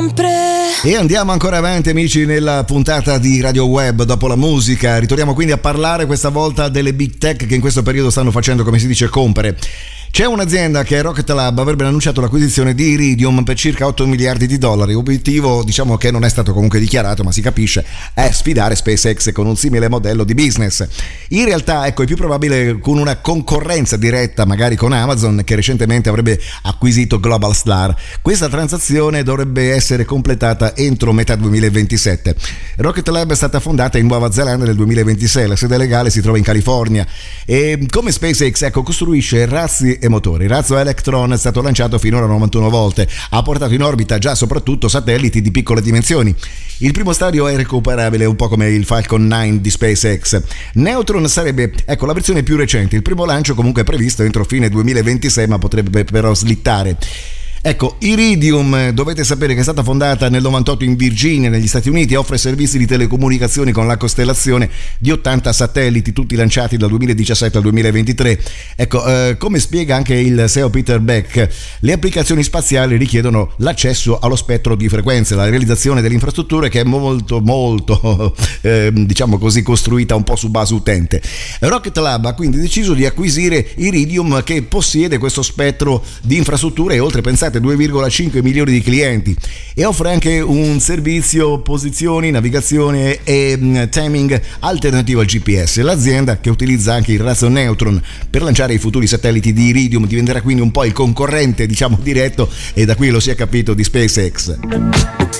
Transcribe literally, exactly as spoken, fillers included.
sempre. E andiamo ancora avanti, amici, nella puntata di Radio Web. Dopo la musica ritorniamo quindi a parlare questa volta delle big tech che in questo periodo stanno facendo, come si dice, compere. C'è un'azienda che è Rocket Lab, avrebbe annunciato l'acquisizione di Iridium per circa otto miliardi di dollari. Obiettivo, diciamo, che non è stato comunque dichiarato, ma si capisce, è sfidare SpaceX con un simile modello di business. In realtà, ecco, è più probabile con una concorrenza diretta, magari con Amazon, che recentemente avrebbe acquisito Globalstar. Questa transazione dovrebbe essere completata entro metà duemilaventisette. Rocket Lab è stata fondata in Nuova Zelanda nel duemilaventisei, la sede legale si trova in California e come SpaceX, ecco, costruisce razzi e motori. Il razzo Electron è stato lanciato finora novantuno volte, ha portato in orbita già soprattutto satelliti di piccole dimensioni. Il primo stadio è recuperabile, un po' come il Falcon nove di SpaceX. Neutron sarebbe, ecco, la versione più recente. Il primo lancio comunque è previsto entro fine duemilaventisei, ma potrebbe però slittare. Ecco, Iridium, dovete sapere che è stata fondata nel novantotto in Virginia, negli Stati Uniti, e offre servizi di telecomunicazioni con la costellazione di ottanta satelliti, tutti lanciati dal duemiladiciassette al duemilaventitré. Ecco, eh, come spiega anche il C E O Peter Beck, le applicazioni spaziali richiedono l'accesso allo spettro di frequenze, la realizzazione delle infrastrutture che è molto, molto, eh, diciamo così, costruita un po' su base utente. Rocket Lab ha quindi deciso di acquisire Iridium, che possiede questo spettro di infrastrutture e oltre, pensate, due virgola cinque milioni di clienti, e offre anche un servizio posizioni, navigazione e mh, timing alternativo al G P S. L'azienda, che utilizza anche il razzo Neutron per lanciare i futuri satelliti di Iridium, diventerà quindi un po' il concorrente, diciamo, diretto, e da qui lo si è capito, di SpaceX.